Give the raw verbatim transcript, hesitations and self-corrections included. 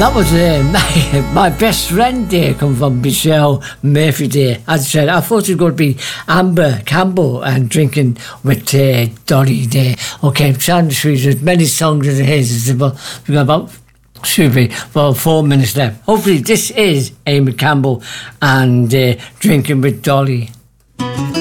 That was uh, my, my best friend day come from Michelle Murphy Day. As I said, I thought it was going to be Amber Campbell and Drinking with uh, Dolly Day. Okay, Sound Sweet, as many songs as it is. We've got about, excuse me, about four minutes left. Hopefully this is Amy Campbell and uh, Drinking with Dolly.